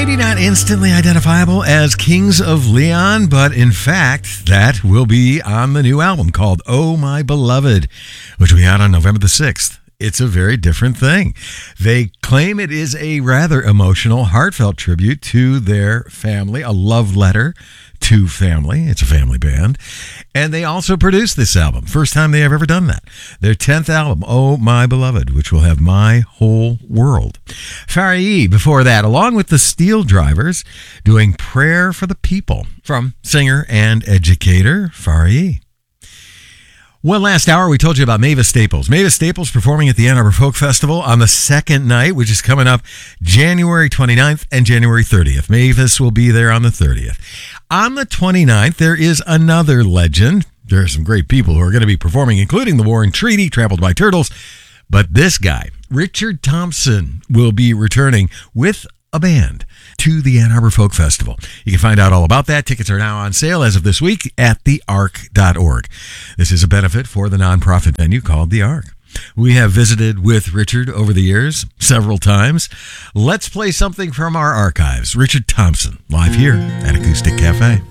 Maybe not instantly identifiable as Kings of Leon, but in fact, that will be on the new album called Oh My Beloved, which will be out on November the 6th. It's a very different thing. They claim it is a rather emotional, heartfelt tribute to their family, a love letter to family. It's a family band. And they also produced this album. First time they have ever done that. Their 10th album, Oh My Beloved, which will have My Whole World. Farai before that, along with the Steel Drivers, doing Prayer for the People from singer and educator Farai. Well, last hour we told you about Mavis Staples. Mavis Staples performing at the Ann Arbor Folk Festival on the second night, which is coming up January 29th and January 30th. Mavis will be there on the 30th. On the 29th, there is another legend. There are some great people who are going to be performing, including the Warren Treaty, Trampled by Turtles. But this guy, Richard Thompson, will be returning with a band to the Ann Arbor Folk Festival. You can find out all about that. Tickets are now on sale as of this week at theark.org. This is a benefit for the nonprofit venue called The Ark. We have visited with Richard over the years several times. Let's play something from our archives. Richard Thompson, live here at Acoustic Cafe.